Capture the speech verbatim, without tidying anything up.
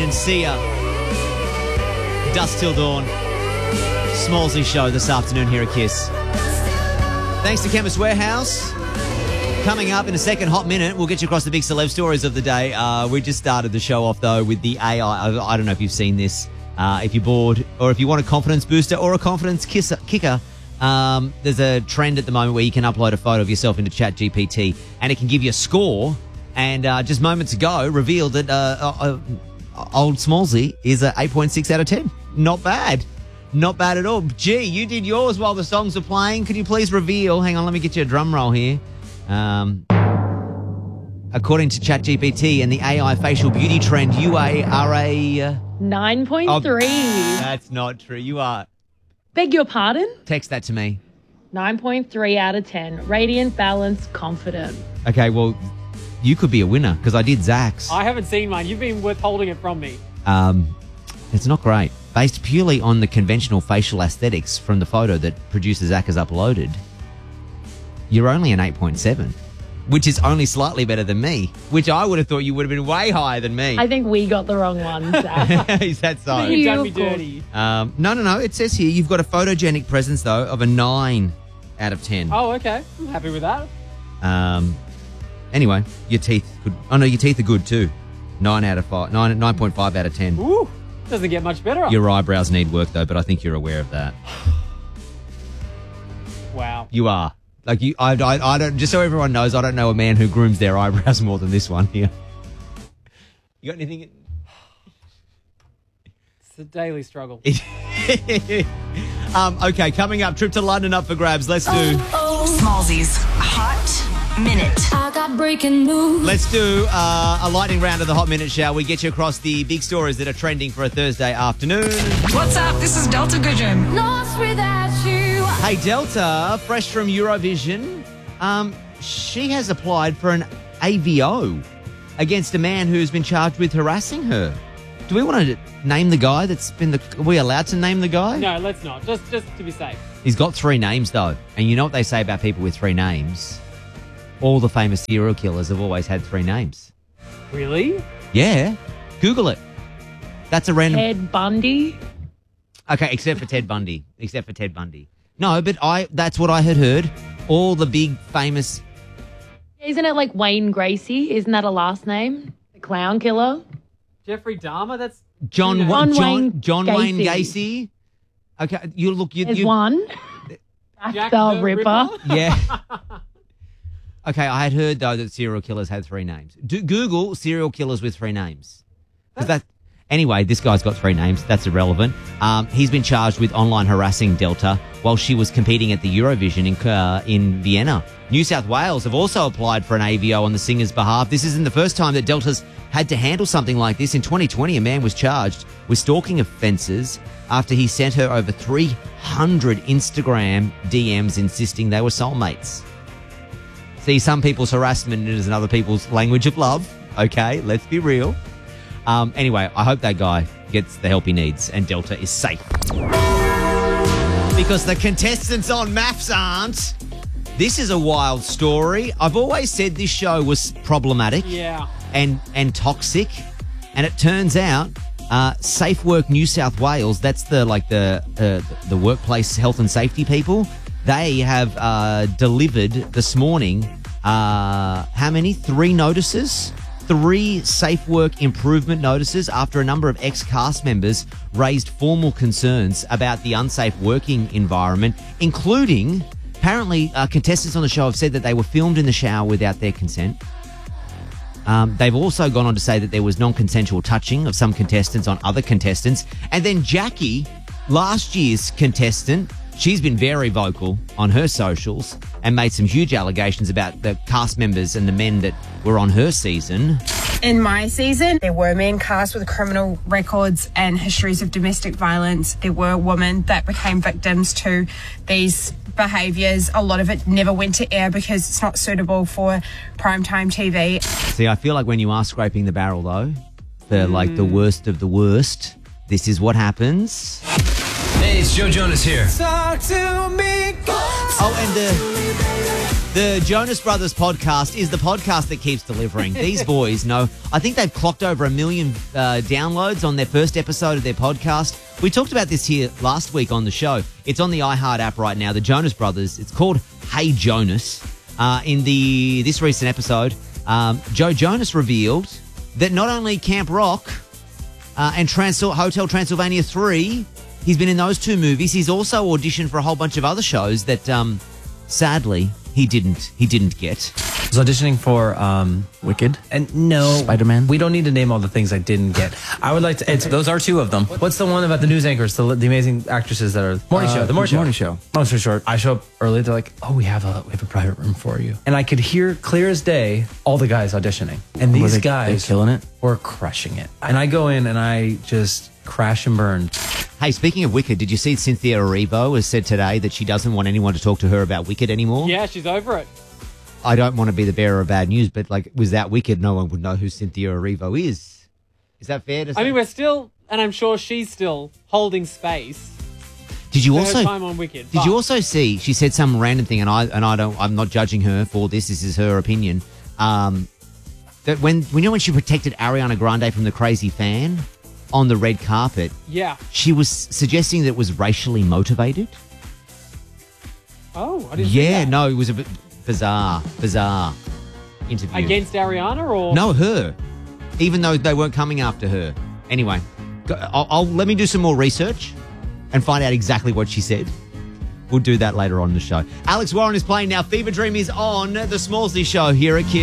and Sia. Dusk Till Dawn. Smallsy show this afternoon here at Kiss. Thanks to Chemist Warehouse. Coming up in a second hot minute, we'll get you across the big celeb stories of the day. Uh, we just started the show off, though, with the A I. I, I don't know if you've seen this. Uh, if you're bored or if you want a confidence booster or a confidence kisser, kicker, um, there's a trend at the moment where you can upload a photo of yourself into ChatGPT and it can give you a score. And uh, just moments ago, revealed that uh, uh, uh, old Smallsy is an eight point six out of ten. Not bad. Not bad at all. Gee, you did yours while the songs were playing. Could you please reveal? Hang on, let me get you a drum roll here. Um, according to ChatGPT and the A I facial beauty trend, you are a... Uh, nine point three. Oh, that's not true. You are... Beg your pardon? Text that to me. nine point three out of ten. Radiant, balanced, confident. Okay, well, you could be a winner because I did Zach's. I haven't seen mine. You've been withholding it from me. Um, it's not great. Based purely on the conventional facial aesthetics from the photo that producer Zach has uploaded, you're only an eight point seven, which is only slightly better than me, which I would have thought you would have been way higher than me. I think we got the wrong one, Zach. Is that so? You've done me of course. dirty. Um, no, no, no. It says here you've got a photogenic presence, though, of a nine out of ten. Oh, okay. I'm happy with that. Um, anyway, your teeth could... Oh, no, your teeth are good, too. nine out of five. nine, nine point five out of ten. Ooh, doesn't get much better. Your eyebrows need work, though, but I think you're aware of that. Wow. You are. Like, you, I, I, I don't... Just so everyone knows, I don't know a man who grooms their eyebrows more than this one here. You got anything... It's a daily struggle. um, okay, coming up, trip to London up for grabs. Let's do... Smallsy's Hot Minute. I got breaking news. Let's do uh, a lightning round of the Hot Minute, shall we? Get you across the big stories that are trending for a Thursday afternoon. What's up? This is Delta Goodrem. Lost without you. Hey, Delta, fresh from Eurovision, um, she has applied for an A V O against a man who's been charged with harassing her. Do we want to name the guy that's been the... Are we allowed to name the guy? No, let's not. Just, just to be safe. He's got three names, though. And you know what they say about people with three names? All the famous serial killers have always had three names. Really? Yeah. Google it. That's a random... Ted Bundy. Okay, except for Ted Bundy. Except for Ted Bundy. No, but I that's what I had heard. All the big famous... Isn't it like Wayne Gracie? Isn't that a last name? The clown killer? Jeffrey Dahmer? That's... John, John Wa- John, Wayne John Wayne Gacy. Gacy. Okay, you look... You, There's you, one. Jack, Jack the, the Ripper. Ripper? Yeah. Okay, I had heard, though, that serial killers had three names. Do, Google serial killers with three names. 'Cause that... Anyway, this guy's got three names. That's irrelevant. Um, he's been charged with online harassing Delta while she was competing at the Eurovision in, uh, in Vienna. New South Wales have also applied for an A V O on the singer's behalf. This isn't the first time that Delta's had to handle something like this. In twenty twenty, a man was charged with stalking offences after he sent her over three hundred Instagram D Ms insisting they were soulmates. See, some people's harassment is another people's language of love. Okay, let's be real. Um, anyway, I hope that guy gets the help he needs and Delta is safe. Because the contestants on Maths aren't. This is a wild story. I've always said this show was problematic Yeah. and, and toxic. And it turns out uh, Safe Work New South Wales, that's the like the uh, the workplace health and safety people, they have uh, delivered this morning, uh, how many? Three notices? Three safe work improvement notices after a number of ex-cast members raised formal concerns about the unsafe working environment, including, apparently, uh, contestants on the show have said that they were filmed in the shower without their consent. Um, they've also gone on to say that there was non-consensual touching of some contestants on other contestants. And then Jackie, last year's contestant, she's been very vocal on her socials and made some huge allegations about the cast members and the men that were on her season. In my season, there were men cast with criminal records and histories of domestic violence. There were women that became victims to these behaviours. A lot of it never went to air because it's not suitable for primetime T V. See, I feel like when you are scraping the barrel, though, for mm. like the worst of the worst, this is what happens. Hey, it's Joe Jonas here. Oh, and the, the Jonas Brothers podcast is the podcast that keeps delivering. These boys know. I think they've clocked over a million uh, downloads on their first episode of their podcast. We talked about this here last week on the show. It's on the iHeart app right now, the Jonas Brothers. It's called Hey Jonas. Uh, in the this recent episode, um, Joe Jonas revealed that not only Camp Rock uh, and Trans- Hotel Transylvania three, he's been in those two movies. He's also auditioned for a whole bunch of other shows that, um, sadly, he didn't. He didn't get. I was auditioning for um, Wicked. And no, Spider-Man. We don't need to name all the things I didn't get. I would like to. It's, those are two of them. What's the one about the news anchors, the, the amazing actresses that are morning Uh, show? The morning show. Morning Show. Long story short, I show up early. They're like, "Oh, we have a we have a private room for you," and I could hear clear as day all the guys auditioning, and Were these they- guys they killing it? were crushing it. And I go in and I just crash and burn. Hey, speaking of Wicked, did you see Cynthia Erivo has said today that she doesn't want anyone to talk to her about Wicked anymore? Yeah, she's over it. I don't want to be the bearer of bad news, but like, without Wicked, no one would know who Cynthia Erivo is. Is that fair to say? I mean, we're still, and I'm sure she's still holding space. Did you for also her time on Wicked? Did but- you also see? She said some random thing, and I and I don't. I'm not judging her for this. This is her opinion. Um, that when we know when she protected Ariana Grande from the crazy fan on the red carpet, Yeah. she was suggesting that it was racially motivated. Oh, I didn't. see Yeah, that. no, it was a bit bizarre, bizarre interview. Against Ariana or No, her. Even though they weren't coming after her. Anyway, go, I'll, I'll let me do some more research and find out exactly what she said. We'll do that later on in the show. Alex Warren is playing now. Fever Dream is on the Smallsy Show here at Kiss.